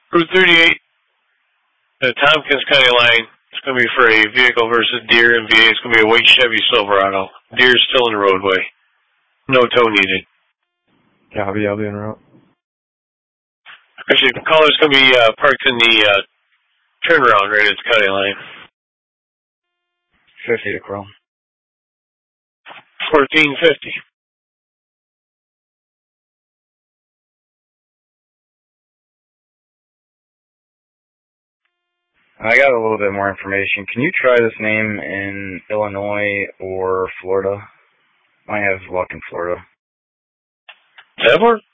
Route 38, the Tompkins County line. It's going to be for a vehicle versus Deere and VA. It's going to be a white Chevy Silverado. Deere's still in the roadway. No tow needed. Copy, I'll be en route. Actually, the caller's going to be parked in the turnaround right at the county line. 50 to Chrome. 1450. I got a little bit more information. Can you try this name in Illinois or Florida? Might have luck in Florida. Does that work?